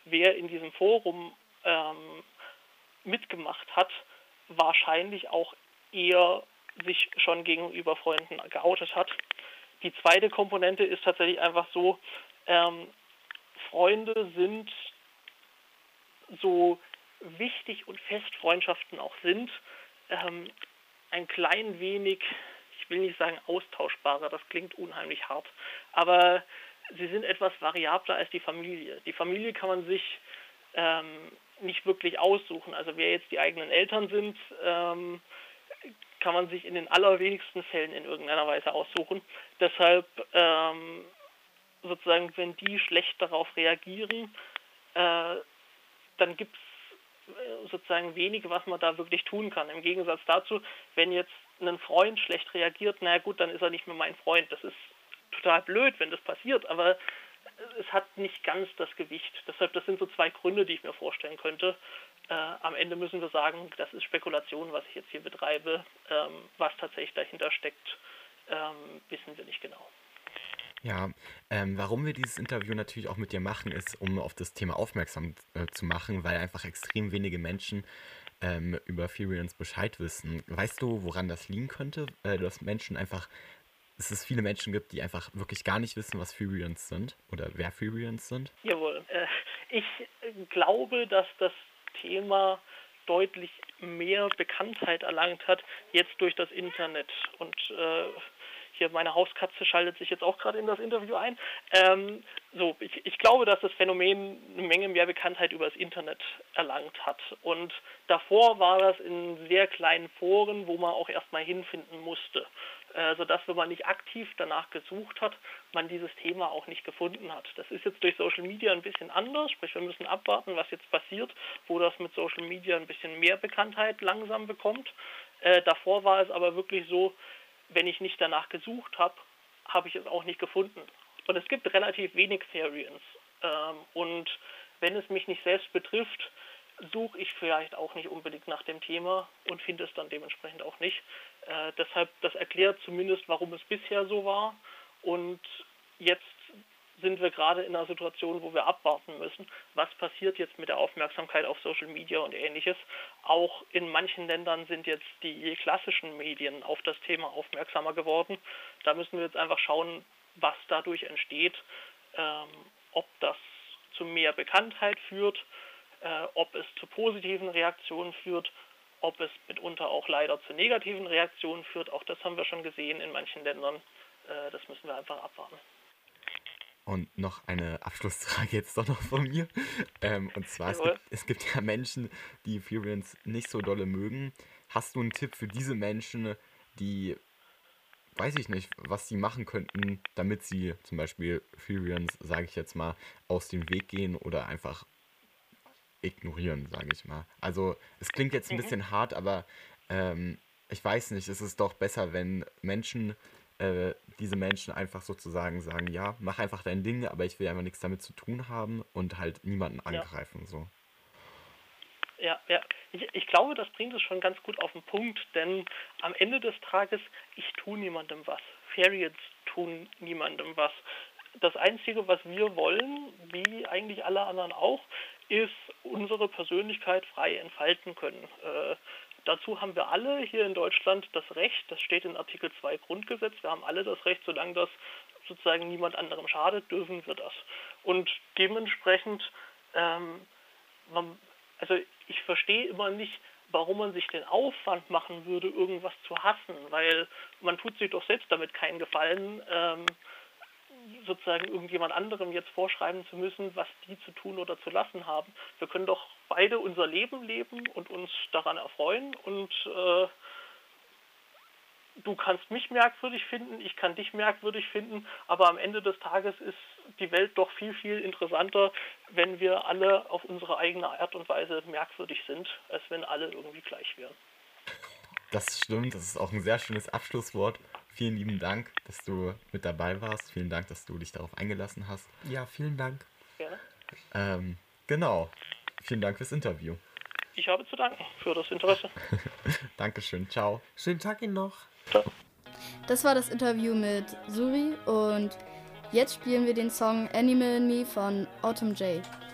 wer in diesem Forum mitgemacht hat, wahrscheinlich auch eher sich schon gegenüber Freunden geoutet hat. Die zweite Komponente ist tatsächlich einfach so, Freunde sind, so wichtig und fest Freundschaften auch sind, ein klein wenig, ich will nicht sagen austauschbarer, das klingt unheimlich hart, aber sie sind etwas variabler als die Familie. Die Familie kann man sich nicht wirklich aussuchen. Also wer jetzt die eigenen Eltern sind, kann man sich in den allerwenigsten Fällen in irgendeiner Weise aussuchen. Deshalb sozusagen, wenn die schlecht darauf reagieren, dann gibt es sozusagen wenig, was man da wirklich tun kann. Im Gegensatz dazu, wenn jetzt ein Freund schlecht reagiert, naja gut, dann ist er nicht mehr mein Freund. Das ist total blöd, wenn das passiert, aber es hat nicht ganz das Gewicht. Deshalb, das sind so zwei Gründe, die ich mir vorstellen könnte. Am Ende müssen wir sagen, das ist Spekulation, was ich jetzt hier betreibe. Was tatsächlich dahinter steckt, wissen wir nicht genau. Ja, warum wir dieses Interview natürlich auch mit dir machen, ist, um auf das Thema aufmerksam zu machen, weil einfach extrem wenige Menschen über Furians Bescheid wissen. Weißt du, woran das liegen könnte? Dass dass es viele Menschen gibt, die einfach wirklich gar nicht wissen, was Furians sind oder wer Furians sind? Jawohl. Ich glaube, dass das Thema deutlich mehr Bekanntheit erlangt hat, jetzt durch das Internet. Und hier meine Hauskatze schaltet sich jetzt auch gerade in das Interview ein. Ich glaube, dass das Phänomen eine Menge mehr Bekanntheit über das Internet erlangt hat. Und davor war das in sehr kleinen Foren, wo man auch erstmal hinfinden musste. Sodass, wenn man nicht aktiv danach gesucht hat, man dieses Thema auch nicht gefunden hat. Das ist jetzt durch Social Media ein bisschen anders, sprich wir müssen abwarten, was jetzt passiert, wo das mit Social Media ein bisschen mehr Bekanntheit langsam bekommt. Davor war es aber wirklich so, wenn ich nicht danach gesucht habe, habe ich es auch nicht gefunden. Und es gibt relativ wenig Therians. Und wenn es mich nicht selbst betrifft, suche ich vielleicht auch nicht unbedingt nach dem Thema und finde es dann dementsprechend auch nicht. Deshalb, das erklärt zumindest, warum es bisher so war. Und jetzt sind wir gerade in einer Situation, wo wir abwarten müssen, was passiert jetzt mit der Aufmerksamkeit auf Social Media und Ähnliches. Auch in manchen Ländern sind jetzt die klassischen Medien auf das Thema aufmerksamer geworden. Da müssen wir jetzt einfach schauen, was dadurch entsteht, ob das zu mehr Bekanntheit führt, ob es zu positiven Reaktionen führt, ob es mitunter auch leider zu negativen Reaktionen führt. Auch das haben wir schon gesehen in manchen Ländern. Das müssen wir einfach abwarten. Und noch eine Abschlussfrage jetzt doch noch von mir. Und zwar, es gibt ja Menschen, die Furians nicht so dolle mögen. Hast du einen Tipp für diese Menschen, die, weiß ich nicht, was sie machen könnten, damit sie zum Beispiel Furians, sage ich jetzt mal, aus dem Weg gehen oder einfach ignorieren, sage ich mal. Also es klingt jetzt ein bisschen hart, aber ich weiß nicht, es ist doch besser, wenn diese Menschen einfach sozusagen sagen, ja, mach einfach dein Ding, aber ich will einfach nichts damit zu tun haben und halt niemanden angreifen. So. Ja. Ich glaube, das bringt es schon ganz gut auf den Punkt, denn am Ende des Tages, ich tue niemandem was. Furians tun niemandem was. Das Einzige, was wir wollen, wie eigentlich alle anderen auch, ist unsere Persönlichkeit frei entfalten können. Dazu haben wir alle hier in Deutschland das Recht, das steht in Artikel 2 Grundgesetz, wir haben alle das Recht, solange das sozusagen niemand anderem schadet, dürfen wir das. Und dementsprechend, also ich verstehe immer nicht, warum man sich den Aufwand machen würde, irgendwas zu hassen, weil man tut sich doch selbst damit keinen Gefallen, sozusagen irgendjemand anderem jetzt vorschreiben zu müssen, was die zu tun oder zu lassen haben. Wir können doch beide unser Leben leben und uns daran erfreuen und du kannst mich merkwürdig finden, ich kann dich merkwürdig finden, aber am Ende des Tages ist die Welt doch viel, viel interessanter, wenn wir alle auf unsere eigene Art und Weise merkwürdig sind, als wenn alle irgendwie gleich wären. Das stimmt, das ist auch ein sehr schönes Abschlusswort. Vielen lieben Dank, dass du mit dabei warst. Vielen Dank, dass du dich darauf eingelassen hast. Ja, vielen Dank. Gerne. Genau. Vielen Dank fürs Interview. Ich habe zu danken für das Interesse. Dankeschön, ciao. Schönen Tag Ihnen noch. Ciao. Das war das Interview mit Suri und jetzt spielen wir den Song Animal in Me von Autumn J.